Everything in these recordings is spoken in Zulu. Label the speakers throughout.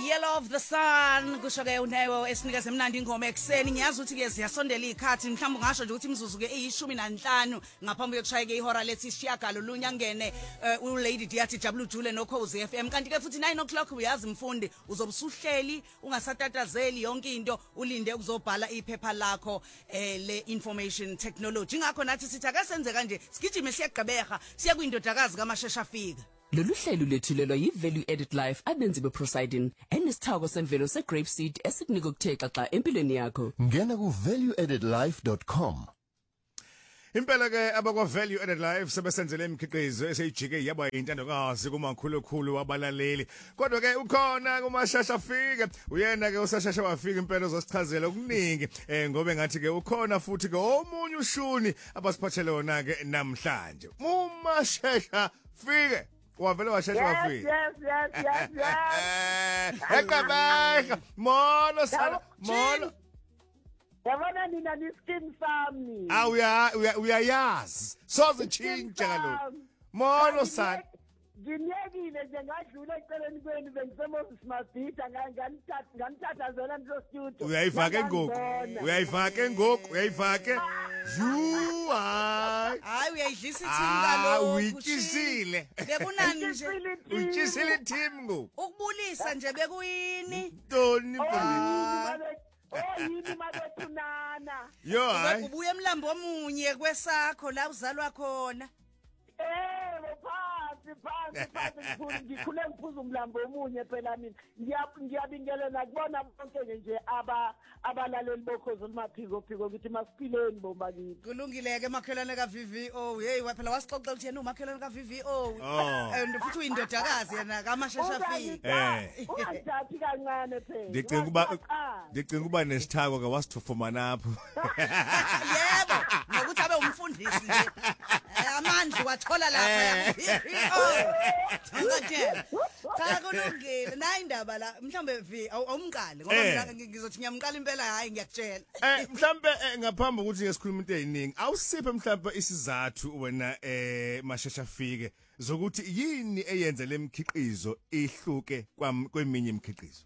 Speaker 1: Yellow of the Sun kusho ke unewo esinikeze emnandi ingoma ekseni ngiyazi ukuthi ke siyasondela ikhathi mhlawumbe ngasho nje ukuthi imizuzu ke eyi15 ngaphambi kokushayeka ihora lethi siyagalo lunyangene uLady Diathi Jabulu Jule noKhozi FM kanti ke futhi 9 o'clock uyazi mfundi uzobusuhleli ungasatatazeli yonke into ulinde ukuzobhala iphepha lakho le information technology ngakho nathi sithi ake senze kanje sigijime siyagqabeha siya kwindodakazi kaMashesha afika.
Speaker 2: Lolu hlelo lethulelwa yiValue Added Life abenzi beProsidin enesithako semvelo segrape seed esikunika ukutheka xa empilweni yakho.
Speaker 3: Ngena ku valueaddedlife.com.
Speaker 4: Impela ke abakwa Value Added Life sebesenzele imikhiqizo eseyijike yaba intandokazi kumakhulukhulu wabalaleli. Kodwa ke ukhona kuMashesha afike. Uyena ke usashasha wafika impela uzosichazela okuningi ngoba ngathi ke ukhona futhi ke omunye ushuni abasiphathele wona ke namhlanje. uMashesha afike. Wavele washesha wafika.
Speaker 5: Yes.
Speaker 4: Ekabeka molo sana molo.
Speaker 5: Yabona nina niskin sami.
Speaker 4: Uyayazi. Soze chinja kaloku. Molo sana.
Speaker 5: Ngiyekile nje ngadlula eceleni kwenu bengiseMoses Mabhida nganithathazela nto studio.
Speaker 4: Uyayifaka ngoku. Uyayifaka.
Speaker 1: Hayi uyayidlisa ithini kaloku.
Speaker 4: Uyitshizile.
Speaker 1: Bekunani nje?
Speaker 4: Uyitshizile team ngoku.
Speaker 1: Ukubulisa nje bekuyini?
Speaker 4: Ntoni
Speaker 5: Yini mabethunana.
Speaker 4: Yo hayi.
Speaker 1: Ubuye emlambo omunye kwesakho la uzalwa khona.
Speaker 5: Phansi ngikhule ngiphuza umlambo omunye phela mina ngiyabingelela kubona bonke nje abalaleli bokhozi olumaphiko ukuthi masiphileni bomba kithi.
Speaker 1: Kulungile ke makhelwane kaVVO hey phela wasixoxa ukuthi yena umakhelwane kaVVO and futhi uyindodakazi yena kaMashesha afika.
Speaker 5: Ungajathi kancane phela.
Speaker 4: Ndicinga uba nesithako ke wasithufuma napho.
Speaker 1: Yebo ngokuthi abe umfundisi nje amandla wathola lapha cha kulungile na indaba la mhlambe awumqale ngoba mina ngizothi ngiyamqala impela hayi ngiyakutshela
Speaker 4: mhlambe ngaphambi ukuthi ngesikhuluma into eziningi awusiphe mhlambe isizathu wena Mashesha afike zokuthi yini eyenza lemkhiqizo ihluke kweminye imikhiqizo.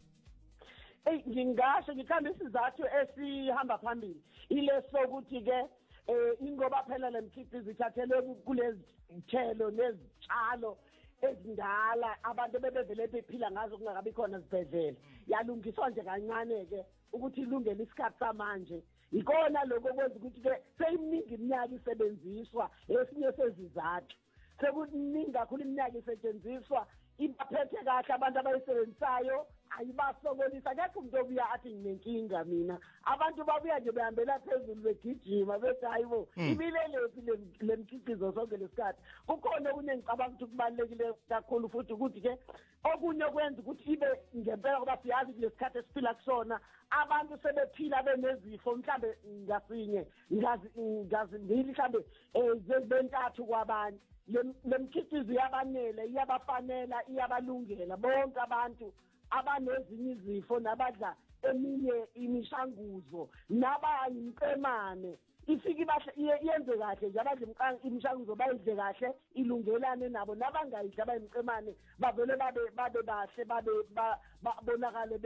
Speaker 5: Ngingasho ngikhamba isizathu esihamba phambili ileso ukuthi ke ingoba phela lemkhiqizo ithathelwe kulezi thelo nezitshalo ezindala abantu bebevele bephila ngazo kungakabi khona sibhedlela yalungiswa nje kancane ke ukuthi ilungele isikhathi samanje ikona lokho kwenza ukuthi ke seyiningi iminyaka isebenziswa esinye sezizathu sekuningi kakhulu iminyaka isetshenziswa ibaphethe kahle abantu abayisebenzisayo ayibasokolisa akekho umuntu obuya athi nginenkinga mina abantu babuya nje behambela phezulu begijima bethi hayibo ibilelethi lemkhiqizo sonke lesikhathi kukhona okunye ngicabanga ukuthi kubalekile kakhulu futhi ukuthi ke okunye kwenza ukuthi ibe ngempela ngoba siyazi lesikhathi esiphila kusona abantu sebephila benezifo mhlambe ngasinye ngazi mhlambe bentathu kwabanye lemkhiqizo yabanele iyabafanela iyabalungela bonke abantu abanezinye izifo nabadla eminye imishanguzo nabayimqemane ifika yenze kahle nje abadla imishanguzo bayidle kahle ilungelane nabo nabangayidla abayimqemane bavele babe bahle babonakale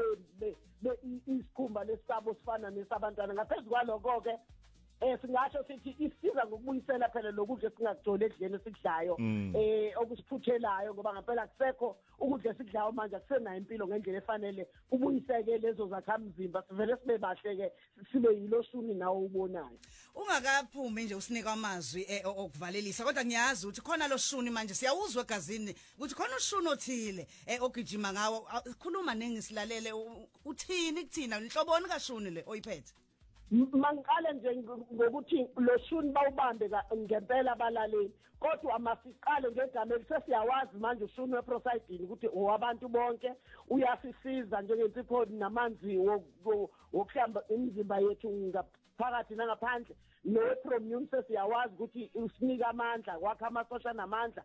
Speaker 5: isikhumba lesabo sifana nesabantwana ngaphezulu kwaloko ke singasho sithi isiza ngokubuyisela phela lokudla singakujole edleni esikudlayo okusiphuthelayo ngoba ngempela kusekho ukudla esikudlayo manje akusenayo impilo ngendlela efanele ubuyiseke lezo zakhamzimba sivele sibe bahle ke sibe yiloshuni nawo ubonayo
Speaker 1: ungakaphumi nje usinika amazwi okuvalelisa kodwa ngiyazi ukuthi khona loshuni manje siyawuzwa egazini ukuthi khona ushuni othile ogijima ngawo khuluma nengisilalele uthini kuthina inhloboni kashuni le oyiphethe.
Speaker 5: Mangiqale nje ngokuthi lo shuni bawubambe ngempela abalaleli kodwa amasiqale ngegama elisesiyawazi manje ushuni weProsidin ukuthi owabantu bonke uyasisiza njengensipho namanzi wokuhlamba imizimba yethu ngaphakathi nangaphandle neProimmune sesiyawazi ukuthi usinika amandla kwakha amasosha namandla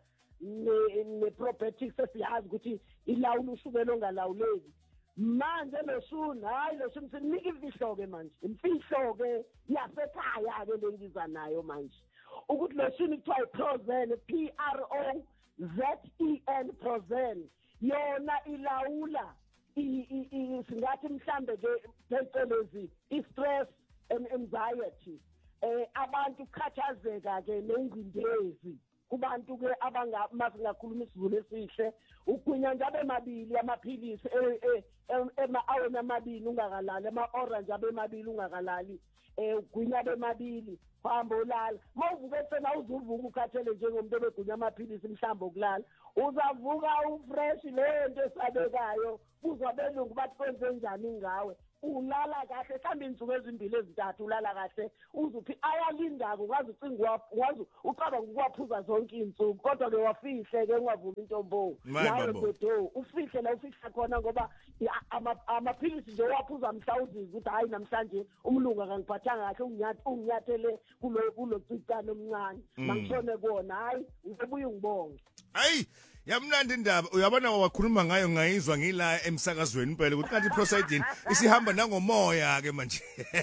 Speaker 5: neProbiotics sesiyazi ukuthi ilawula ushukela ongalawuleki manje loshuni hayi loshuni sinika imfihlo ke manje imfihlo ke yasekhaya ke lengiza nayo manje ukuthi loshuni kuthiwa iProzen PROZEN Prozen yona ilawula singathi mhlambe ke phecelezi i-stress and anxiety abantu kukhathazeka ke nengcindezi kubantu ke masingakhuluma isiZulu esihle ugwinya nje abemabili amaphilisi awena amabili ungakalali ama-orange abemabili ungakalali ugwinya abemabili hamba ulala mawuvuka ekuseni awuzuvuka ukhathele njengomuntu obegunya amaphilisi mhlawumbe okulala uzavuka ufresh lento esabekayo uzabelungu bathi kwenze njani ngawe ulala kahle mhlawumbe insuku ezimbili ezintathu ulala kahle uzuphi ayalinda ukwazi ucinga ukwazi ucaba ukwaphuza zonke insuku kodwa ke wafihle ke ungavumi intombo nawe dodo ufihle la ufihla khona ngoba amaphilisi nje waphuza mhlawumbe ukuthi hayi namhlanje umlungu akangiphathanga kahle unginyathele kulo cicane omncane mangishone kuona hayi ngibuye ngibonge
Speaker 4: hayi yamnandi indaba uyabona wakhuluma ngayo ngayizwa ngila emsakazweni impela ukuthi kanti iProsidine isihamba nangomoya ke manje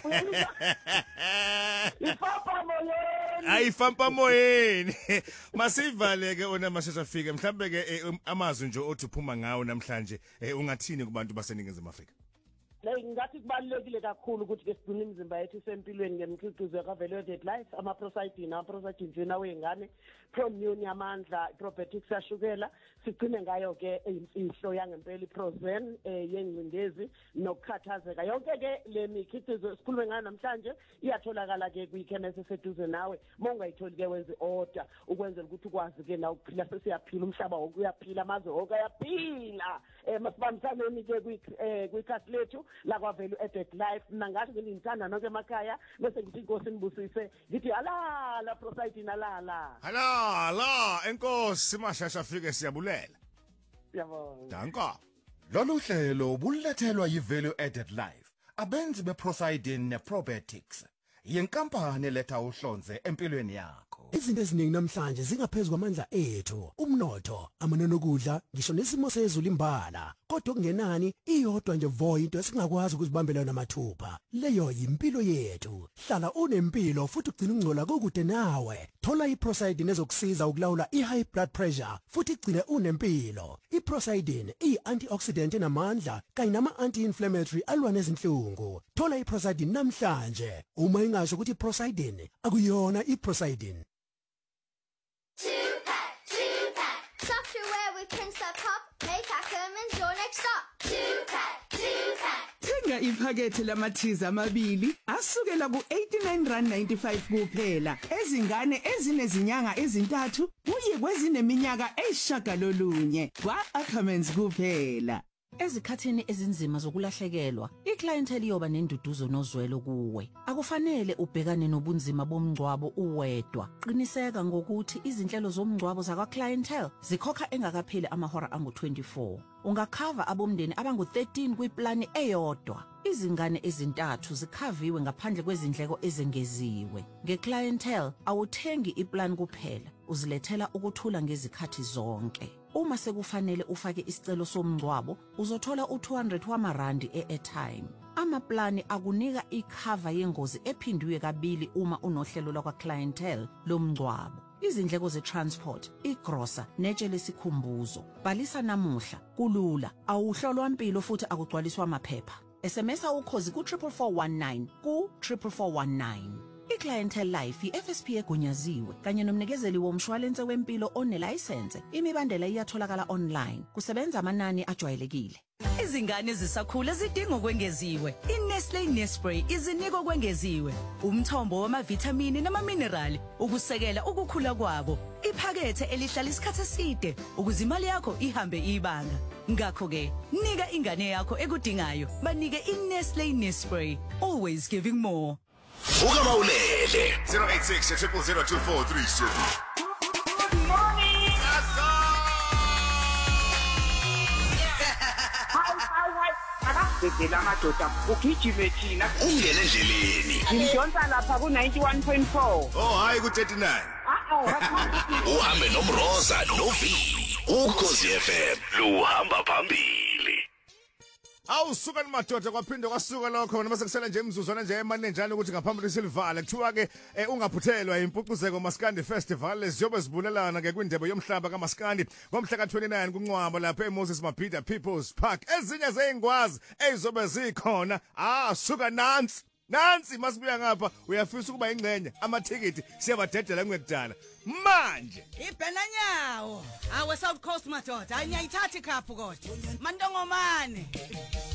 Speaker 5: ifapa moyeni
Speaker 4: ayifampa moyeni masivale ke ona mashesha afike mhlambe ke amazwi nje othi uphuma ngawo namhlanje ungathini kubantu baseningizimu Afrika
Speaker 5: ngathi kubalulekile kakhulu ukuthi ke sigcine imizimba yethu isempilweni ngemikhiqizo yakaValue Life amaProsidine njena wengane ProImmune yamandla probiotics yashukela sigcine ngayo ke imfihlo yangempela iProzen yengcindezi nokukhathazeka yonke ke le mikhiqizo sikhulume ngayo namhlanje iyatholakala ke kwikhemesi eseduze nawe mongayitholi ke wenze order ukwenzela ukuthi ukwazi ke na ukuphila sesiyaphila umhlaba wonke uyaphila amazwe wonke ayaphila masibambisane ke kwikhasi lethu la kwaValue Life mina ngathi ngilithanda nonke emakhaya bese ngithi inkosi nibusise ngithi la Prosidine
Speaker 4: la enkosi mashasha afike siyabulela
Speaker 5: yabona
Speaker 4: danka
Speaker 3: Lolu hlelo bulethelwa yiValue Life abenzi beProsidine neProbiotics yenkampani letha uhlonze empilweni yakho.
Speaker 6: Izinto eziningi namhlanje zingaphezulu kwamandla ethu. Umnotho, amanani okudla, ngisho nesimo sezulu imbala. Kodwa kungenani iyodwa nje into esingakwazi ukuzibambela namathupha. Leyo yimpilo yethu. Hlala unempilo futhi ugcina ungcola kokude nawe. Thola iProsidine ezokusiza ukulawula ihigh blood pressure futhi igcine unempilo. iProsidine i-antioxidant enamandla kanye nama-anti-inflammatory alwa nezinhlungu. Thola iProsidine namhlanje. Uma ingasho ukuthi iProsidine akuyona iProsidine.
Speaker 7: Two-pack. Software with Prince Pop. Make Ackerman's your next stop. Two-pack.
Speaker 8: Thenga iphakethe lamathiza amabili asukela ku-R89.95 kuphela. Ezingane ezinezinyanga ezintathu kuye kwezineminyaka eyishagalolunye kwa-Ackerman's kuphela.
Speaker 9: Ezikhathini ezinzima zokulahlekelwa, iclientele iyoba nenduduzo nozwelo kuwe. Akufanele ubhekane nobunzima bomngcwabo uwedwa. Qiniseka ngokuthi izinhlelo zomngcwabo zakwa-clientele zikhokha engakapheli amahora angu-24. Ungakhava abomndeni abangu-13 kwiplani eyodwa. Izingane ezintathu zikhaviwe ngaphandle kwezindleko ezengeziwe. Nge-clientele awuthengi iplan kuphela, uzilethela ukuthula ngezikhathi zonke. Uma sekufanele ufake isicelo somngcwabo, uzothola u200 wamarandi e-airtime. Amaplani akunika ikhava yengozi ephindiwe kabili uma unohlelo lakwa-clientele lomngcwabo. Izindleko ze-transport, igrosa, netshe lesikhumbuzo. Bhalisa namuhla, kulula, awuhlolwa impilo futhi akugcwaliswa amaphepha. SMS ukhozi ku-44419 ku-44419. iClientele Life i-FSP egunyaziwe kanye nomnikezeli womshwalense wempilo onelayisense. Imibandela iyatholakala online. Kusebenza amanani ajwayelekile.
Speaker 10: Izingane zisakhula zidinga okwengeziwe. iNestlé Nespray izinika okwengeziwe. Umthombo wamavitamini namaminerali ukusekela ukukhula kwabo. Iphakethe elihlala isikhathi eside ukuze imali yakho ihambe ibanga. Ngakho ke, nika ingane yakho ekudingayo. Banike iNestlé Nespray. Always giving more.
Speaker 11: Vuka mawulele
Speaker 4: 086 0002437.
Speaker 5: Good morning. Hi. Akabhedela amadoda ugijime thina.
Speaker 11: ungene endleleni
Speaker 5: Ngidonsa lapha ku91.4.
Speaker 4: Oh hayi ku39.
Speaker 11: uhambe nomroza novi ukhozi FM luhamba phambili.
Speaker 4: awusuka nimadoda kwaphinde kwasuka lokho noma sekusela nje imizuzwana nje emanenjana ukuthi ngaphambi silivale kuthiwa ke ungaphuthelwa impucuzeko Maskandi Festival leziyobe zibulelana ke kwindebe yomhlaba kaMaskandi ngomhla ka29 kuNcwaba lapha eMoses Mabhida People's Park ezinye zeingwazi ezizobe zikhona suka nansi masibuya ngapha uyafisa ukuba ingcenye amathikiti siyabadedela kungekudala manje
Speaker 1: ibhenanyawo awe South Coast madoda ayiyithatha ikhaphu kodwa mandongomane